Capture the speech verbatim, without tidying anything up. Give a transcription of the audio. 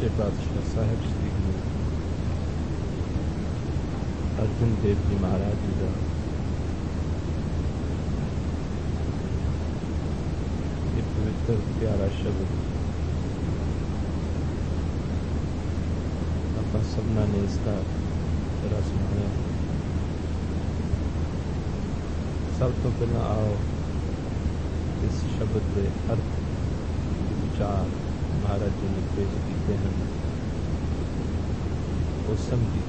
सच्चे पातशाह साहिब श्री गुरु अर्जुन देव जी महाराज जी का ये पवित्र प्यारा शब्द आप सबना ने इसका रस माणिया। सब तो पहला आओ इस शब्द के अर्थ विचार महाराज जी ने पेश किए हैं वो समझी।